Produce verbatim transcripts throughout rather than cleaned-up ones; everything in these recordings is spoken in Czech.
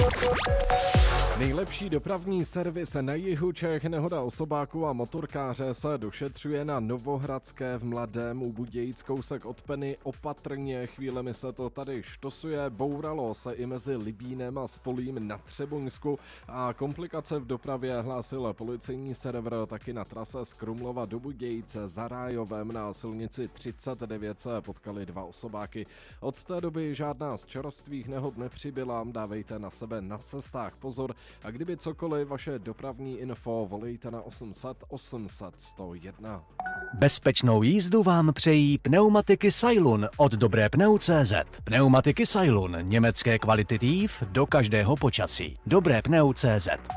Nejlepší dopravní servis na jihu Čech, nehoda osobáků a motorkáře se došetřuje na Novohradské v Mladém u Budějic, kousek od Peny. Opatrně, chvílemi se to tady štosuje, bouralo se i mezi Libínem a Spolím na Třeboňsku a komplikace v dopravě hlásil policejní server taky na trase z Krumlova do Budějice. Za Rájovem na silnici třicet devět se potkali dva osobáky. Od té doby žádná z čerstvých nehod nepřibyla, dávejte na sebe na cestách pozor. A kdyby cokoliv, vaše dopravní info volejte na osm set osm set sto jedna. Bezpečnou jízdu vám přejí pneumatiky Sailun od dobré pneu tečka cé zet. Pneumatiky Sailun, německé kvality týv do každého počasí. dobré pneu tečka cé zet.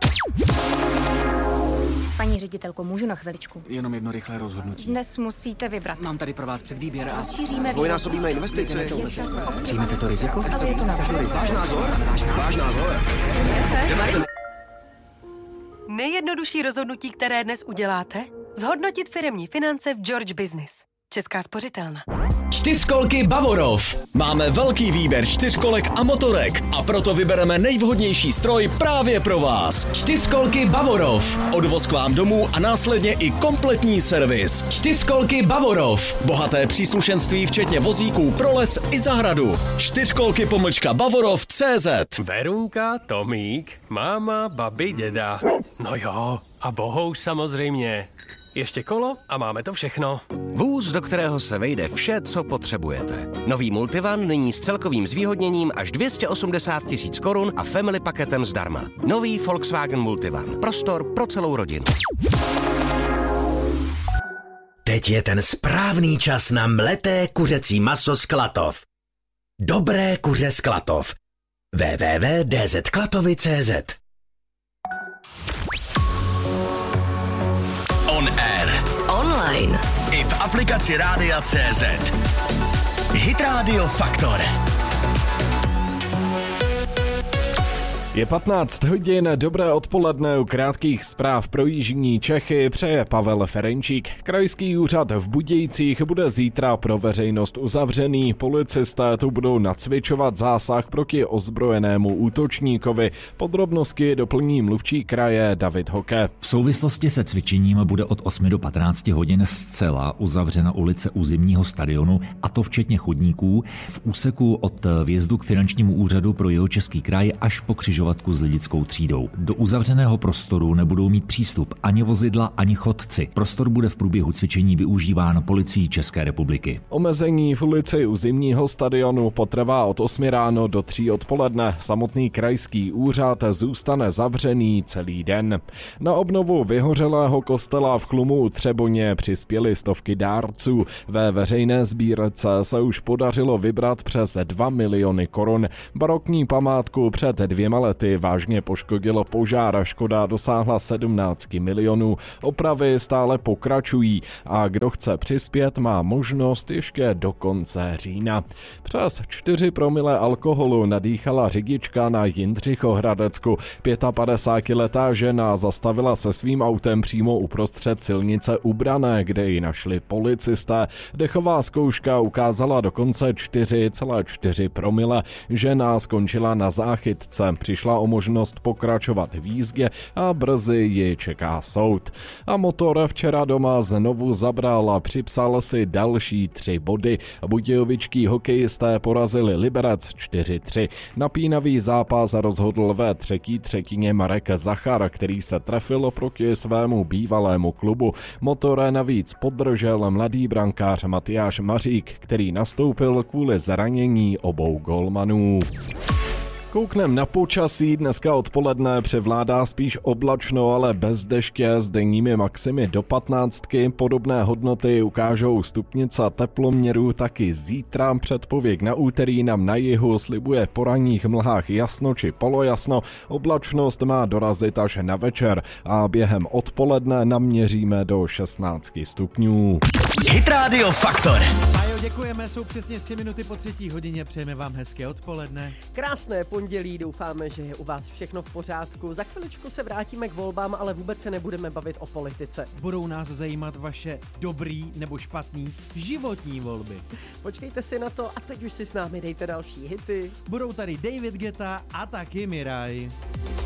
Paní ředitelko, můžu na chviličku? Jenom jedno rychlé rozhodnutí. Dnes musíte vybrat. Mám tady pro vás předvýběr a... Rozšíříme dvojnásobíme investice. Přijmete to riziko? Ale je to na vás. Váš názor? Váš názor? Nejjednodušší rozhodnutí, které dnes uděláte? Zhodnotit firemní finance v George Business. Česká spořitelna. Čtyřkolky Bavorov. Máme velký výběr čtyřkolek a motorek a proto vybereme nejvhodnější stroj právě pro vás. Čtyřkolky Bavorov. Odvoz k vám domů a následně i kompletní servis. Čtyřkolky Bavorov. Bohaté příslušenství včetně vozíků pro les i zahradu. Čtyřkolky pomlčka Bavorov tečka cé zet. Verunka, Tomík, máma, babi, děda. No jo, a bohouš samozřejmě. Ještě kolo a máme to všechno. Vůz, do kterého se vejde vše, co potřebujete. Nový Multivan nyní s celkovým zvýhodněním až dvě stě osmdesát tisíc korun a family paketem zdarma. Nový Volkswagen Multivan. Prostor pro celou rodinu. Teď je ten správný čas na mleté kuřecí maso z Klatov. Dobré kuře z Klatov. w w w tečka d z klatovy tečka cé zet. On air. Online. I v aplikaci Rádia tečka cé zet. Hit Radio Faktor. Je patnáct hodin, dobré odpoledne, u krátkých zpráv pro jižní Čechy přeje Pavel Ferenčík. Krajský úřad v Budějcích bude zítra pro veřejnost uzavřený. Policisté tu budou nacvičovat zásah proti ozbrojenému útočníkovi. Podrobnosti doplní mluvčí kraje David Hoke. V souvislosti se cvičením bude od osmi do patnácti hodin zcela uzavřena ulice u zimního stadionu, a to včetně chodníků, v úseku od vjezdu k finančnímu úřadu pro Jihočeský kraj až po křižovatku s Lidickou třídou. Do uzavřeného prostoru nebudou mít přístup ani vozidla, ani chodci. Prostor bude v průběhu cvičení využíván policií České republiky. Omezení v ulici u zimního stadionu potrvá od osmi ráno do tří odpoledne. Samotný krajský úřad zůstane zavřený celý den. Na obnovu vyhořelého kostela v Chlumu u Třeboně přispěly stovky dárců. Ve veřejné sbírce se už podařilo vybrat přes dva miliony korun. Barokní památku před dvěma lety vážně poškodilo požár, škoda dosáhla sedmnáct milionů. Opravy stále pokračují a kdo chce přispět, má možnost ještě do konce října. Přes čtyři promile alkoholu nadýchala řidička na Jindřichohradecku. pětapadesátiletá žena zastavila se svým autem přímo uprostřed silnice u Brané, kde ji našli policisté. Dechová zkouška ukázala dokonce čtyři celá čtyři promile. Žena skončila na záchytce. Přišla o možnost pokračovat v jízdě a brzy ji čeká soud. A motor včera doma znovu zabral a připsal si další tři body. Budějovičtí hokejisté porazili Liberec čtyři tři. Napínavý zápas rozhodl ve třetí třetině Marek Zachar, který se trefil proti svému bývalému klubu. Motor navíc podržel mladý brankář Matyáš Mařík, který nastoupil kvůli zranění obou golmanů. Kouknem na počasí, dneska odpoledne převládá spíš oblačno, ale bez deště s denními maximy do patnáctky. Podobné hodnoty ukážou stupnice teploměru taky zítra. Předpověď na úterý nám na jihu slibuje po ranních mlhách jasno či polojasno. Oblačnost má dorazit až na večer a během odpoledne naměříme do šestnáct stupňů. Hit Radio Faktor. děkujeme, jsou přesně tři minuty po třetí hodině, přejeme vám hezké odpoledne. Krásné pondělí, doufáme, že je u vás všechno v pořádku. Za chviličku se vrátíme k volbám, ale vůbec se nebudeme bavit o politice. Budou nás zajímat vaše dobrý nebo špatný životní volby. Počkejte si na to a teď už si s námi dejte další hity. Budou tady David Guetta a taky Miraj.